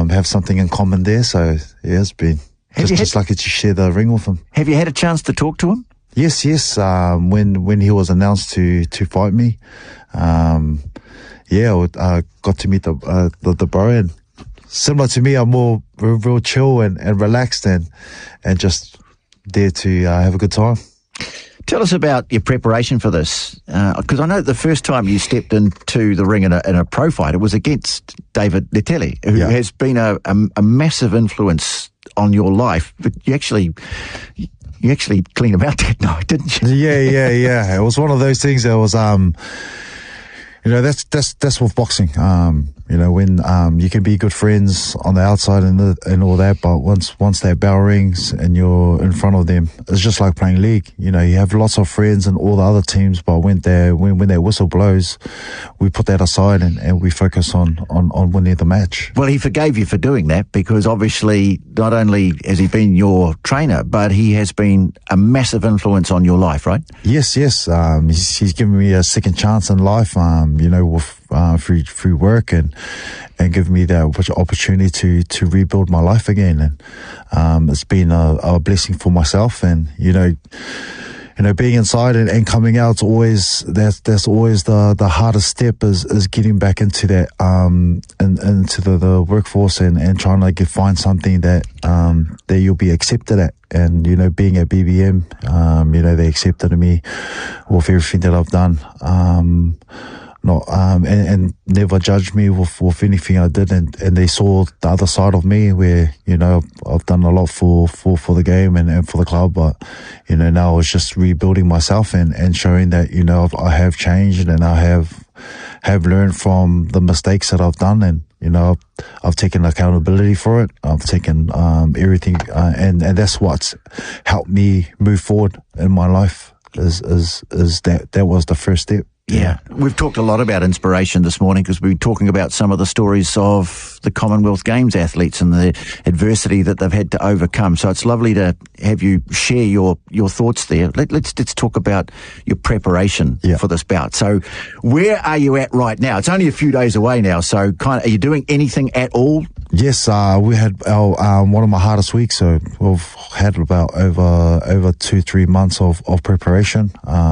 have something in common there. So yeah, it's been just lucky to share the ring with him. Have you had a chance to talk to him? Yes. When he was announced to fight me, I got to meet the bro, and similar to me, I'm more real chill and relaxed and just there to have a good time. Tell us about your preparation for this, because I know the first time you stepped into the ring in a pro fight, it was against David Letele, who has been a massive influence on your life, but you actually cleaned him out that night, didn't you? Yeah. It was one of those things that was, that's with boxing. When you can be good friends on the outside and all that, but once that bell rings and you're in front of them, it's just like playing league. You have lots of friends and all the other teams, but when that whistle blows, we put that aside and we focus on winning the match. Well, he forgave you for doing that because obviously not only has he been your trainer, but he has been a massive influence on your life, right? Yes. He's given me a second chance in life, through work and give me the opportunity to rebuild my life again. And it's been a blessing for myself. And being inside and coming out, that's always the hardest step is getting back into that into the workforce and trying to find something that you'll be accepted at. And being at BBM, they accepted me with everything that I've done. And never judged me with anything I did, and they saw the other side of me where I've done a lot for the game and for the club, but now it's just rebuilding myself and showing that I have changed and I have learned from the mistakes that I've done, and I've taken accountability for it. I've taken everything, and that's what's helped me move forward in my life. Is that was the first step. Yeah. We've talked a lot about inspiration this morning because we've been talking about some of the stories of the Commonwealth Games athletes and the adversity that they've had to overcome. So it's lovely to have you share your thoughts there. Let's talk about your preparation for this bout. So where are you at right now? It's only a few days away now. So are you doing anything at all? Yes, we had our one of my hardest weeks. So we've had about over 2-3 months of preparation.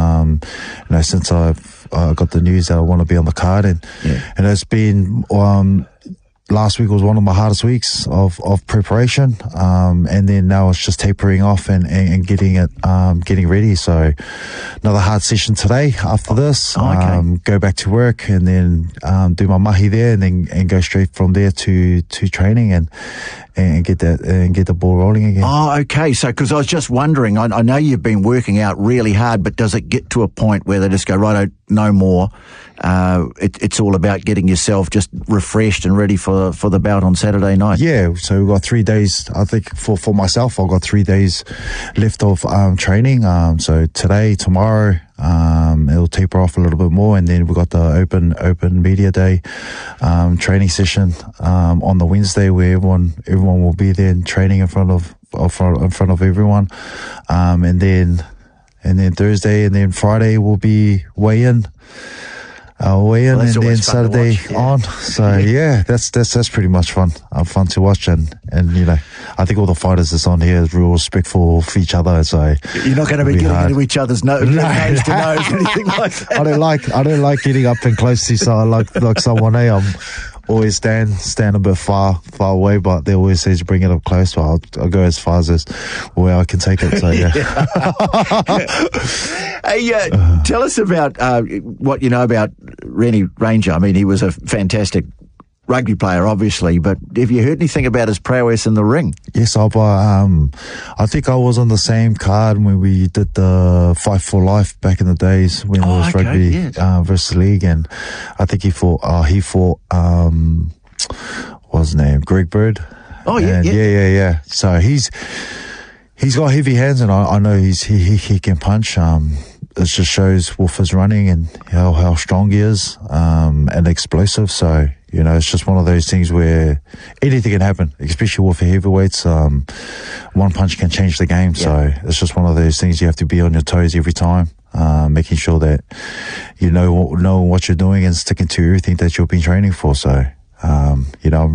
Since I got the news that I want to be on the card, and it's been last week was one of my hardest weeks of preparation, and then now it's just tapering off and getting ready. So another hard session today after this. Go back to work and then do my mahi there, and go straight from there to training and get the ball rolling again. Oh, okay. So, because I was just wondering, I know you've been working out really hard, but does it get to a point where they just go, right, no more? It's all about getting yourself just refreshed and ready for the bout on Saturday night. Yeah, so we've got 3 days. I think for myself, I've got 3 days left of training. So today, tomorrow, it'll taper off a little bit more, and then we've got the open media day training session on the Wednesday where everyone will be there and training in front of everyone, and then Thursday and then Friday will be weigh-in. And then Saturday on. So that's pretty much fun to watch, and I think all the fighters that's on here is real respectful of each other. So you're not going to be getting into each other's nose to nose, anything like that. I don't like getting up and close to. So I like someone. I'm always stand a bit far away, but they always say to bring it up close. So I'll go as far as where I can take it. So Hey, tell us about what you know about Rennie Ranger. I mean, he was a fantastic rugby player, obviously, but have you heard anything about his prowess in the ring? Yes, I think I was on the same card when we did the Fight for Life back in the days when it was rugby versus league, and I think he fought what's his name, Greg Bird. Oh yeah. So he's got heavy hands, and I know he can punch. It just shows with his running and how strong he is, and explosive. So it's just one of those things where anything can happen, especially with the heavyweights. One punch can change the game. So it's just one of those things you have to be on your toes every time, making sure that you know what you're doing and sticking to everything that you've been training for. So I'm